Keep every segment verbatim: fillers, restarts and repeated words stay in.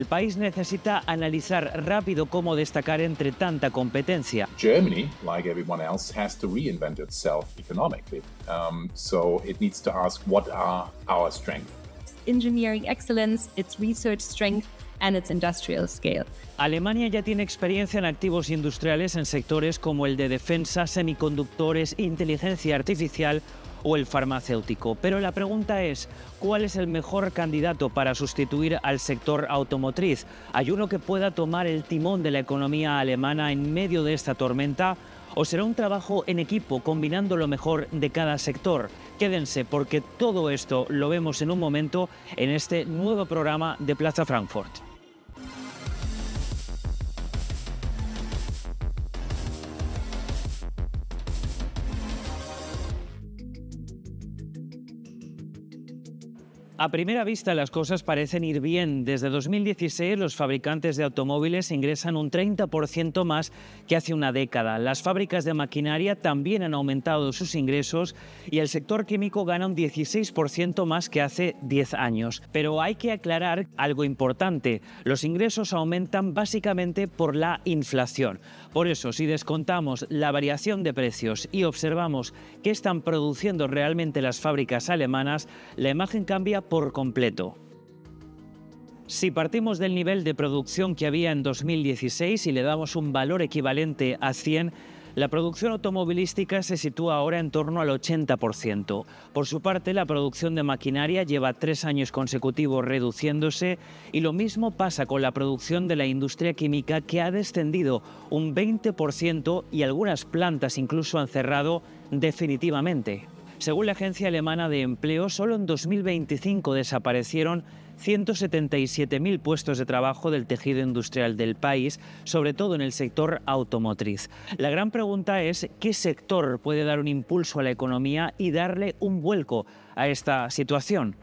El país necesita analizar rápido cómo destacar entre tanta competencia. Germany, like everyone else, has to reinvent itself economically. Um, so it needs to ask, what are our strengths? Engineering excellence, its research strength, and its industrial scale. Alemania ya tiene experiencia en activos industriales en sectores como el de defensa, semiconductores, inteligencia artificial o el farmacéutico. Pero la pregunta es, ¿cuál es el mejor candidato para sustituir al sector automotriz? ¿Hay uno que pueda tomar el timón de la economía alemana en medio de esta tormenta? ¿O será un trabajo en equipo combinando lo mejor de cada sector? Quédense porque todo esto lo vemos en un momento en este nuevo programa de Plaza Frankfurt. A primera vista las cosas parecen ir bien. Desde dos mil dieciséis los fabricantes de automóviles ingresan un treinta por ciento más que hace una década. Las fábricas de maquinaria también han aumentado sus ingresos y el sector químico gana un dieciséis por ciento más que hace diez años. Pero hay que aclarar algo importante. Los ingresos aumentan básicamente por la inflación. Por eso, si descontamos la variación de precios y observamos qué están produciendo realmente las fábricas alemanas, la imagen cambia por completo. Si partimos del nivel de producción que había en dos mil dieciséis y le damos un valor equivalente a cien, la producción automovilística se sitúa ahora en torno al ochenta por ciento. Por su parte, la producción de maquinaria lleva tres años consecutivos reduciéndose y lo mismo pasa con la producción de la industria química, que ha descendido un veinte por ciento y algunas plantas incluso han cerrado definitivamente. Según la Agencia Alemana de Empleo, solo en dos mil veinticinco desaparecieron ciento setenta y siete mil puestos de trabajo del tejido industrial del país, sobre todo en el sector automotriz. La gran pregunta es, ¿qué sector puede dar un impulso a la economía y darle un vuelco a esta situación?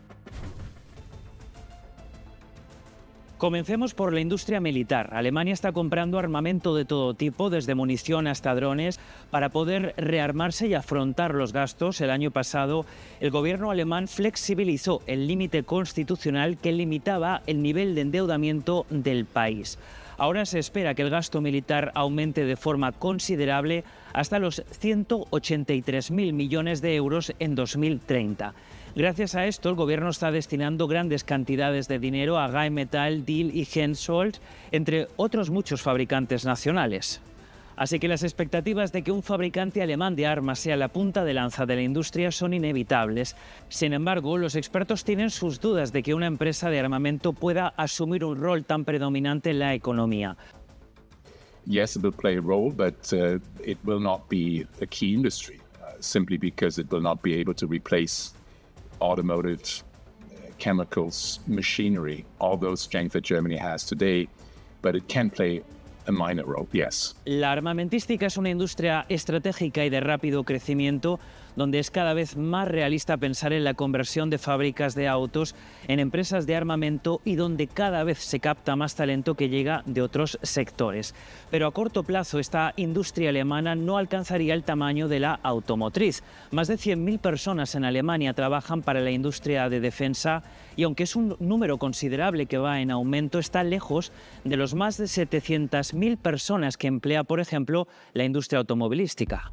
Comencemos por la industria militar. Alemania está comprando armamento de todo tipo, desde munición hasta drones, para poder rearmarse y afrontar los gastos. El año pasado, el gobierno alemán flexibilizó el límite constitucional que limitaba el nivel de endeudamiento del país. Ahora se espera que el gasto militar aumente de forma considerable hasta los ciento ochenta y tres mil millones de euros en dos mil treinta. Gracias a esto, el gobierno está destinando grandes cantidades de dinero a Rheinmetall, Diehl y Hensoldt, entre otros muchos fabricantes nacionales. Así que las expectativas de que un fabricante alemán de armas sea la punta de lanza de la industria son inevitables. Sin embargo, los expertos tienen sus dudas de que una empresa de armamento pueda asumir un rol tan predominante en la economía. Yes, it will play a role, but uh, it will not be a key industry, uh, simply because it will not be able to replace automotive, uh, chemicals, machinery, all those strengths that Germany has today, but it can play a minor role, yes. La armamentística es una industria estratégica y de rápido crecimiento, donde es cada vez más realista pensar en la conversión de fábricas de autos en empresas de armamento y donde cada vez se capta más talento que llega de otros sectores. Pero a corto plazo esta industria alemana no alcanzaría el tamaño de la automotriz. Más de cien mil personas en Alemania trabajan para la industria de defensa y aunque es un número considerable que va en aumento, está lejos de los más de setecientas mil personas que emplea, por ejemplo, la industria automovilística.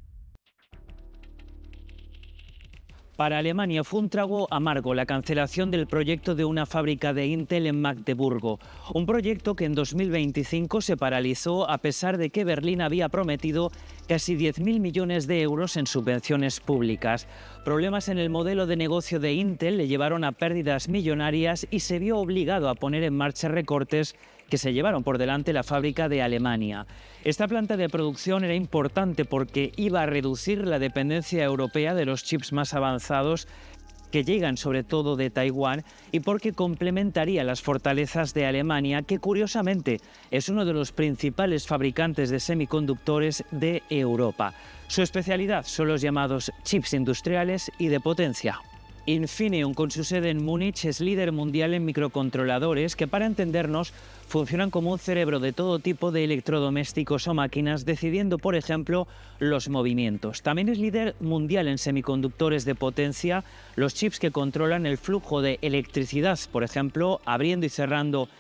Para Alemania fue un trago amargo la cancelación del proyecto de una fábrica de Intel en Magdeburgo, un proyecto que en dos mil veinticinco se paralizó a pesar de que Berlín había prometido casi diez mil millones de euros en subvenciones públicas. Problemas en el modelo de negocio de Intel le llevaron a pérdidas millonarias y se vio obligado a poner en marcha recortes que se llevaron por delante la fábrica de Alemania. Esta planta de producción era importante porque iba a reducir la dependencia europea de los chips más avanzados que llegan sobre todo de Taiwán y porque complementaría las fortalezas de Alemania, que curiosamente es uno de los principales fabricantes de semiconductores de Europa. Su especialidad son los llamados chips industriales y de potencia. Infineon, con su sede en Múnich, es líder mundial en microcontroladores que, para entendernos, funcionan como un cerebro de todo tipo de electrodomésticos o máquinas, decidiendo, por ejemplo, los movimientos. También es líder mundial en semiconductores de potencia, los chips que controlan el flujo de electricidad, por ejemplo, abriendo y cerrando